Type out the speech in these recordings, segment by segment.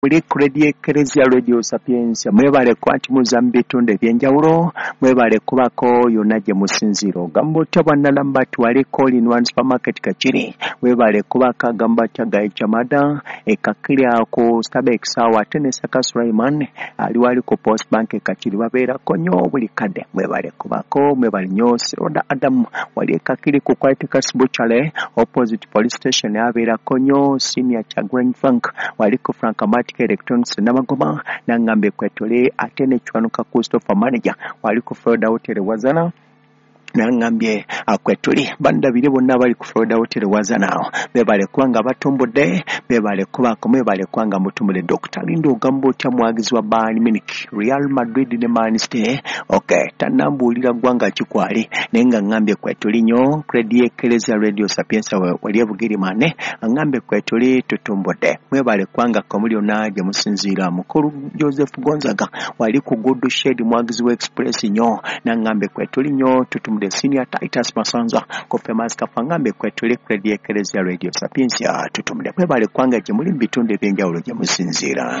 Muri Radio Eklezia Radio Sapiensia mwebale kwati muzambitunde byenjawulo mwebale kubako yonaje musinziro gambo tabana lambatu waliko in one supermarket kachiri mwebale kubaka gamba chagaye chamada ekakilya ku Starbeck sawa tenesa Kasuraiman aliwali ku Post Bank kachiri babera konyo buli kade mwebale kubako mwebale nyosi Roda Adam wali ekakili ku Kwite Kasibuchale opposite police station abera konyo senior Chagwen Frank wali ku Frankamati Electronics n'amagoma nangambe kwetole atene chwanuka Christopher manager wali ku Florida Hotel wazana nangambye akwetuli banda bire bonna bali ku Florida Hotel wazana bebale kwanga batombode bebale kubako bebale kwanga mutumule Dr. Lindo gambo cha mwagizi wa Bayern Munich Real Madrid ne Man City okay tanambulira gwanga chikwali nenga ngambye kwetuli nyo Radio Eklezia Radio Sapiensia wali bugiri mane ngambe kwetuli tutumbode mwebale kwanga komulyo naje musinzira mukuru Joseph Gonzaga wali ku Good Shed mwagizi wa Express nyo nangambe kwetuli nyo tutumule Senior Titus Masanza ko famous kafangambe kwetuli Radio Eklezia Radio Sapiensia tutumule mwebale kwanga je muri bitunde byenjawulo je musinzira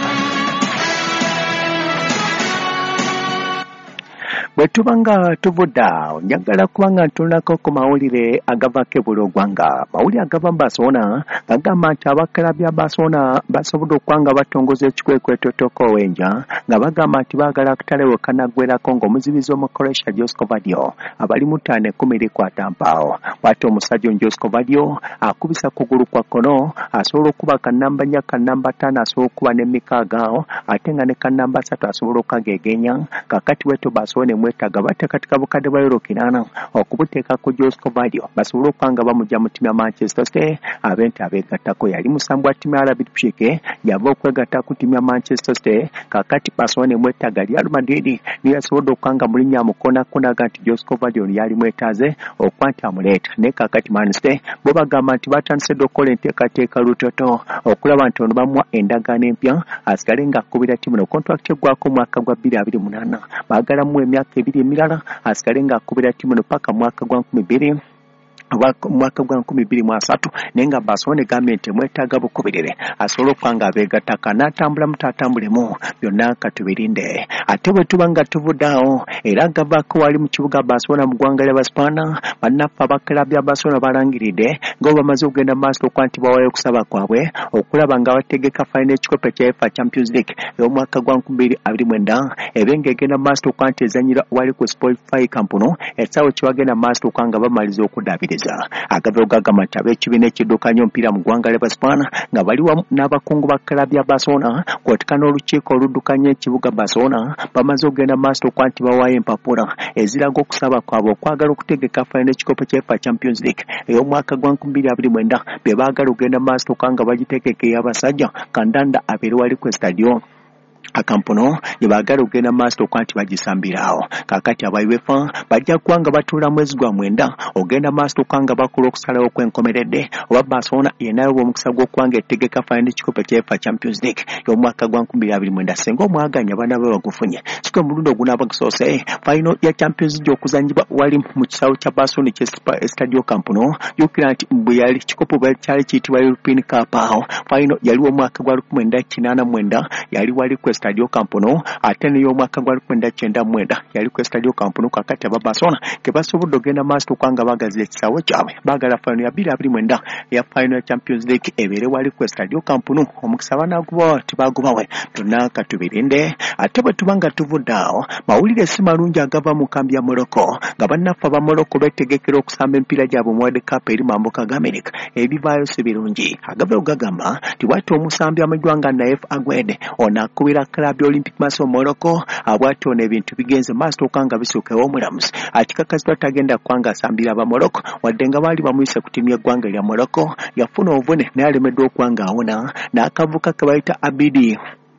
Bwetubanga tuvuda njagala kubanga tunako ku mawulire agavake bulogwanga mawuli agava mbasona agamba nti abakalabya basona basobola okwanga batongoza ekikwekweto toko wenja nga bagamba nti baagala kutalewo kanagwerako ng'omuzibizi omukolesha Josco Vadio abali mutaane 10 kwatampaawo bw'ate omusajja Josco Vadio akubisa kugulu kwa kono asobola okuba kanamba nya kanamba 5 asobola okuba n'emikaaga ate nga ne kanamba 3 asobola okukagegenya kakati weto basone mwetaga bate katika bukade bwa euro kinana okubuteeka ku Josco Vadio basobola okwanga bamujja mu timu ya Manchester City abente abegattako yali musambwa timu ya RB Leipzig yava okwegatta ku timu ya Manchester City kakati basone mwetaga Real Madrid niyo asobola okwanga mulinya mukona kunaga nti Josco Vadio yali mwetaze okwanta amuleta ne kakati Man City bo bagamba nti batandise okukola enteekateeka lutoto okulaba nti ono bamwa endagaano empya asigale ng'akubira timu no contract gwako mwaka gwa 2028 baagala mu emyaka 2 emirala asigale ng'akubira timu no paka mwaka gwa 2020 mwaka gwa 2023 nenga basone gamente mwetaga bukubirire asobola kwanga abegattaka n'atambula mutatambulemu byonna katubirinde ate bwe tubanga tuvuddawo era gavako wali mu kibuga basona mu ggwanga ly'Abaspaana bannaffe abakalabya basona balangiridde nga bamaze okugenda maaso okwanti bawayo okusaba kwabwe okulaba nga bategeka final ekikopo kya UEFA Champions League y'omwaka gwa 2029 ebenga egenda maaso okwanti ezanyira wali ku Spotify Campuno esawo kiwagenda maaso okwanga bamaliza okudabiriza agave ogagamba nti ab'ekibiina ekiddukanya omupiira mu ggwanga ly'Abaspaana nga bali wamu n'abakungu ba kalabya basona kwotika n'olukiiko oluddukanya ekibuga basona bamaze okugenda maaso okwanti bawaayo empapula eziraga okusaba kwabwe okwagala okutegeka final ekikopo kya UEFA Champions League ey'omwaka gwa 2029 bye baagala okugenda maaso okwanga bagitegeka ey'abasajja kandanda abeere wali ku stadium akampono yebagala ogenda maaso okwanti bagisambiraawo kakati aba UEFA bajja kwanga batuula mwezi gwa 9 ogenda maaso kwanga bakola okusalawo kwenkomeredde oba basona yenayo omukisa gw'okwanga etegeka final ekikopo kya UEFA Champions League y'omwaka gwa 2029 senga omwaganya bana be bagufunye sikwe mulundo gunaaba gusoose final ya Champions League okuzanyibwa wali mu kisawo kya Barcelona kye Estadio Campuno yukira nti mbwe yali kikopo bwe kyali kiyitibwa European Cup awo final yali omwaka gwa 1989 yali wali ku Estadio Campuno ate ne y'omwaka gwa 1999 yali ku Estadio Campuno kakati aba Barcelona ke basobodde ogenda maaso kwanga bagazi ekisawo kyabwe baagala final ya 2029 ya final ya Champions League ebeere wali ku Estadio Campuno omukisa banaguba tibagubawe tonna katubirinde ate bwe tubanga tuvuddeawo mawulire si malungi agava mu kambi ya Morocco nga bannaffe aba Morocco betegekera okusamba empiira gyabwe mu World Cup eri mambuka ga America ebivaayo si birungi agave ogagamba ti bw'ati omusambi amajwanga Naif Agued onakubira club Olympic Maso Morocco abwati ono ebintu bigenze maaso okanga bisuukewo omulamuzi akikakasibwa tagenda kwanga asambira aba Morocco wadde nga baali bamuyise ku timu y'eggwanga lya Morocco yafuna obuvune naye alemeddwa okwanga awona n'akavuka ke bayita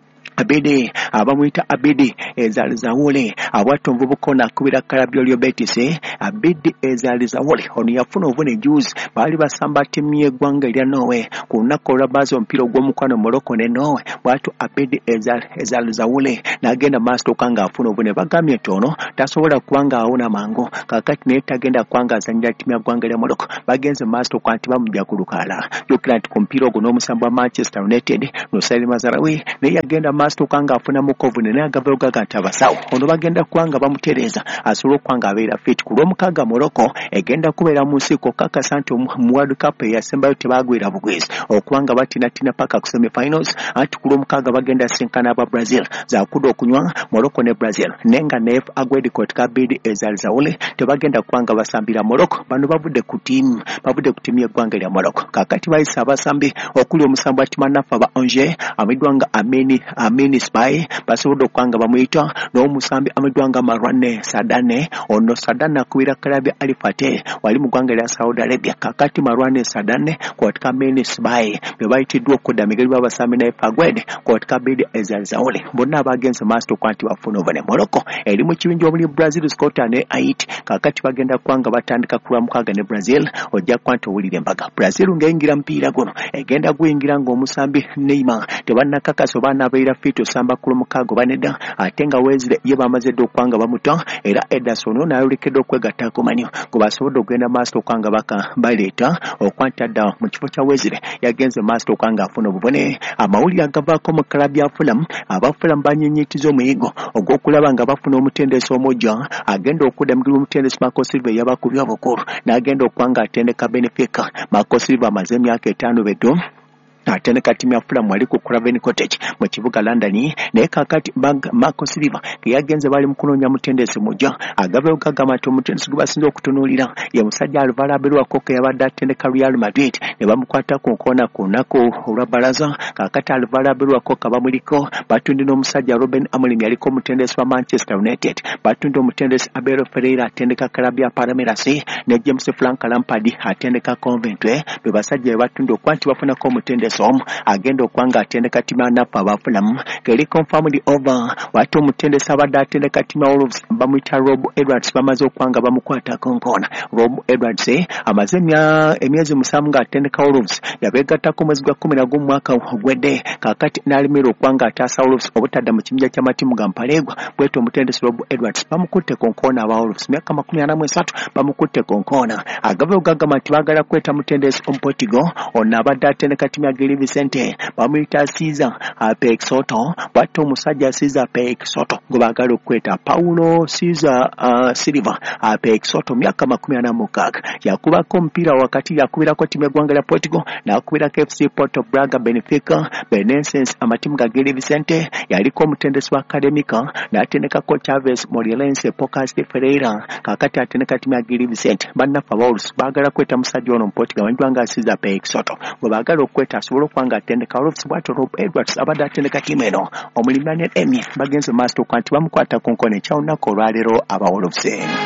Abede abamuyita Abede ezalizawole abwatomvu bukona kubira kalabyo lyo betise Abede ezalizawole ono yafuna obune juice bali basamba timu y'eggwanga erya Norway ku lunaku olwabaza omupiira ogw'omukwano Morocco ne Norway bwatu Abede ezalizawole n'agenda maaso kanga afuna obune bagambye tono tasobola kubanga awona mango kakati naye tagenda kwanga azanyira timu y'eggwanga erya Morocco bagenze maaso kwanti bamujja ku lukalala yokira nti ku mupiira ogwo n'omusambi wa Manchester United Nusayiri Mazarawi naye yagenda maaso kanga afuna mukovune naye agavayo gaga nti abasawo ono bagenda kwanga bamutereeza asobola okwanga abeera fit ku lw'omukaaga Morocco egenda kubeera mu nsiiko kakasa nti mu World Cup eyasembayo tebaagwira bugwezi okwanga batinatina paka ku semi-finals anti ku lw'omukaaga bagenda sinkana aba Brazil zaakudde okunywa Morocco ne Brazil nenga neef agwedi kotka Abede ezalizawole tebagenda kwanga basambira Morocco bano bavudde ku tiimu y'eggwanga lya Morocco kakati bayisa abasambi okuli omusambi wa timu anafu aba Angers amidwanga Amini Spy basobodde okwanga bamuyita n'omusambi amidwanga Marwane Sadane ono Sadane akubira kalabya Alifate wali mu ggwanga lya Saudi Arabia kakati Marwane Sadane kotka Amini Spy be bayitiddwa okudda migeri b'abasambi naye Fagwede kotka Abede ezalizawole bonna abagenze maaso kwanti bafuna obone Morocco eri mu kibinja omuli Brazil Scotland ne Haiti kakati bagenda kwanga batandika kulwa mukaaga ne Brazil ojja kwanti owulira embaga Brazil ng'eyingira mpiira guno egenda guyingira ng'omusambi Neymar tebannakakasa oba anaabeera fit osamba ku lw'omukaaga oba nedda ate nga Wesley ye bamaze dda okwanga bamuta era Ederson ono ayolekedde okwegatta ku manyo gwe basobodde okugenda maaso okwanga baleeta okwanta dda mu kifo kya Wesley yagenze maaso okwanga afuna obubone amawulire agavaako mu kalabu ya Fulham aba Fulham banyinyitiza omuyigo ogw'okulaba nga bafuna omutendeesi omujja agenda okudda mugiri w'omutendeesi Marco Silva yabakubya obukulu n'agenda okwanga atendeka Benfica Marco Silva amaze emyaka 5 beddu ate ne katimu ya Fulham wali ku Craven Cottage mu kibuga London naye kakati Marco Silva yagenze bali mu kunoonya mutendeesi mujja agabeyo gagamba nti omutendeesi gwe basinze okutunuulira ye musajja Alvaro Arbeloa Coque yabadde atendeka Real Madrid ne bamukwata ku nkoona ku lunaku olwa balaza kakati Alvaro Arbeloa Coque bamuliko batundi n'omusajja Ruben Amorim yaliko omutendeesi wa Manchester United batundi omutendeesi Abel Ferreira atendeka klabu ya Palmeiras ne James Frank Lampard atendeka Coventry be basajja batundi okwanti bafunako omutendeesi agenda okwanga atendeka timu anafu aba Fulham keri confirmed over watu omutendesi abadde atendeka timu Wolves bamuyita Rob Edwards bamaze okwanga bamukwata konkona Rob Edwards amaze emyezi 7 nga atendeka Wolves yabegattako mwezi gwa 11 mwaka ogwedde kakati n'alimira okwanga ataasa Wolves obutadda mu kibinja ky'amatimu ga Mpalegwa bwetu omutendesi Rob Edwards bamukutte konkona aba Wolves myaka 43 bamukutte konkona agabe ogagamba nti baagala kweta mutendesi Portugal ono abadde atendeka timu ya Gili Vicente bamuyita Caesar Apex Soto bwatto omusajja Caesar Apex Soto gwe baagala okweta Paulo Caesar Silva Apex Soto myaka 46 yakubako omupiira wakati yakubirako timu y'eggwanga lya Portugal n'akubirako FC Porto Braga Benfica Belenenses amatimu ga Gili Vicente yaliko omutendesi wa Academica n'atendekako Chaves Morelense Pocas de Ferreira kakati atendeka timu ya Gili Vicente bannafa Wolves baagala kweta musajja ono mu Portugal w'eggwanga Caesar Apex Soto gwe baagala okweta asobola okwanga atendeka Wolves bwatto Rob Edwards abadde atendeka timu eno omulimani Emi bagenze maaso kwanti bamukwata ku nkono ekyawunaku olwaleero aba Wolves.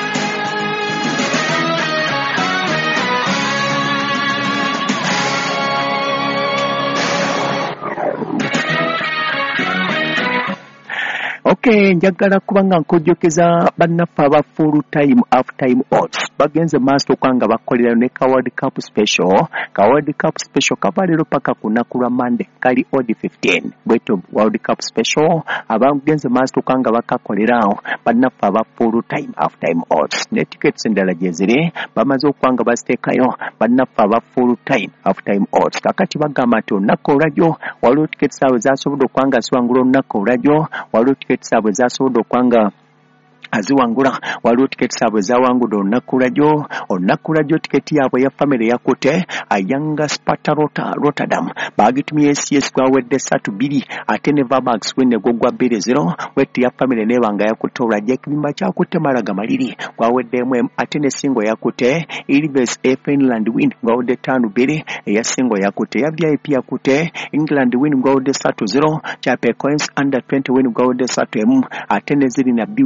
Okay, njagala kubanga nkujjukeza bannaffe aba full time half time odds bagenze maaso kwanga bakolera ne ka World Cup special kava leero paka ku nnaku lwa Monday kali odd 15 bweto World Cup special abagenze maaso kwanga bakakolerawo bannaffe aba full time half time odds ne tickets endala gye ziri bamaze okwanga baziteekayo bannaffe aba full time half time odds kakati bagamba nti olunaku olwajjo waliwo tickets zaabwe zasobodde okwanga ziwangula olunaku olwajjo waliwo tickets zaabwe zasobodde okwanga aziwangula waliwo tiketi zaabwe zawangudde olunaku lwajjo tiketi yaabwe ya family yakute ayanga Sparta Rotterdam bagitumye SCS gwawedde 3-2 ate ne Vamax wenne gwa 2-0 wetti ya family nebanga yakute olwajja ekibimba kyakutte Malaga Maliri gwawedde MM ate ne Singo yakute Ilves Finland win gwawedde 5-2 eya Singo yakute ya VIP yakute England win gwawedde 3-0 Chapecoense under 20 win gwawedde 3-1 ate ne Zirina B win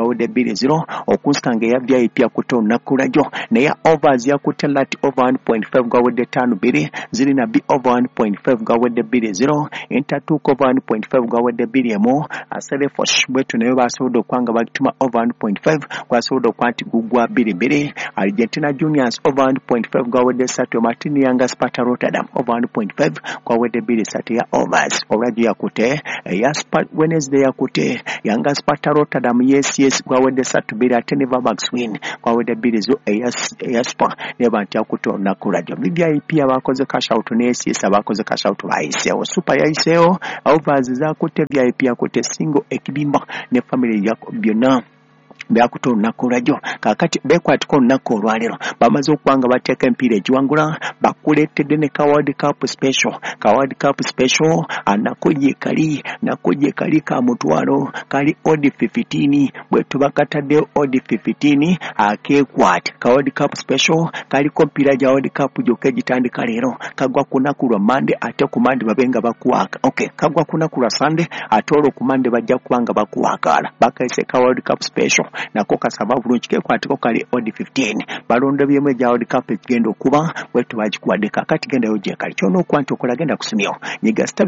gawedde 2-0 okunsanga eya VIP yakutte olunaku lwajjo naye overs yakutte lat over 1.5 gawedde 5-2 zirina B over 1.5 gawedde 2-0 Intertook over 1.5 gawedde 2-1 Aselefos bwetu nayo basobodde okwanga bagituma over 1.5 kwasobodde okwanti gugwa 2-2 Argentina Juniors over 1.5 gawedde 3 Martini Yanga Sparta Rotterdam over 1.5 gawedde 2-3 ya overs olwajjo yakutte ya Wednesday yakutte Yanga Sparta Rotterdam yes gawedde 3-2 ate ne Vamax win gawedde 2-0 ya Spa neba nti yakutte olunaku lwajjo VIP abakoze cash out ne yes abakoze cash out bayiseewo super yayiseewo overs zakutte VIP yakutte single ekibimba ne family yako byonna byakutte olunaku lwajjo kakati bekwatiko olunaku olwaliro bamaze okwanga bateeka empiira egiwangula bakuleetedde ne ka World Cup special nakojje kali ka mutwalo kali odd 15 bwe tubakatadde odd 15 akekwate ka World Cup special kali kompira ja World Cup joka gitandika leero kagwa kunaku lwa Monday ate ku Monday babenga bakuwaka kagwa kunaku lwa Sunday ate olwo ku Monday bajja kubanga bakuwakala bakaise ka World Cup special nako kasaba bulungi kekwatiko kali odd 15 balonda byemwe ja World Cup ekigenda okuba wetu bagikuwadde kakati genda yoje kali kyono okwanti okola genda kusimyo nyiga star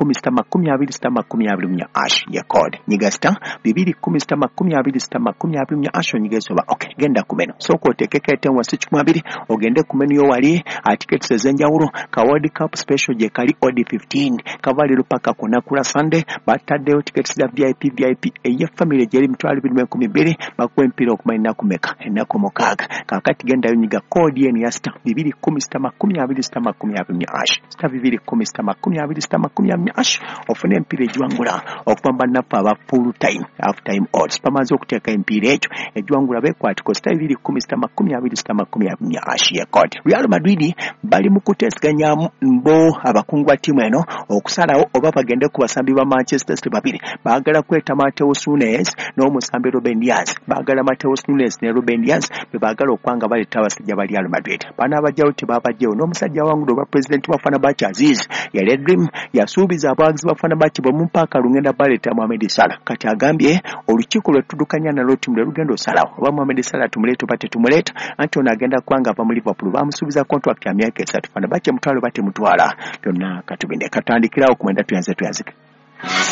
210 ash ya code nyiga star 210 ash nyiga soba genda kumeno soko otekeke etenwa sichumabiri ogende kumeno yo wali tickets ezenjawulo ka World Cup special je kali odd 15 kavali lupaka kunakula Sunday batadde tickets za VIP eye family jeri mtwali 2012 bakwempira okumanina kumeka enako mukaga kakati genda yonyiga code yeni ya star 210 ash star 210 ash ofune empira ejiwangula okupamba nafa aba full time half time odds pamaze okuteeka empira ekyo ejiwangula bekwatiko star 210 ash ya code Real Madrid bali mukutesganya mbo abakungu timu eno okusalawo oba bagende ku basambi ba Manchester City babiri baagala kweta Mateus Nunes n'omusambi Ruben Dias baagala Mateus Nunes ne Ruben Dias bebaagala okwanga baleta abasajja ba Real Madrid bana abajjawo tebabajjawo n'omusajja wangu wa president wa Fenerbahce Aziz yale dream yasuubiza abawagizi ba Fenerbahce bamumpaaka lungenda baleta Mohamed Salah kati agambye olukiiko lwetudukanya nalwo timu lugendo salawo oba Mohamed Salah tumuleeta bate tumuleeta anti ono agenda kwanga pa mu Liverpool bamusuubiza contract ya myaka 3 Fenerbahce mutwalo bate mutwala byonna katubinde katandikirawo kumwenda tuyanze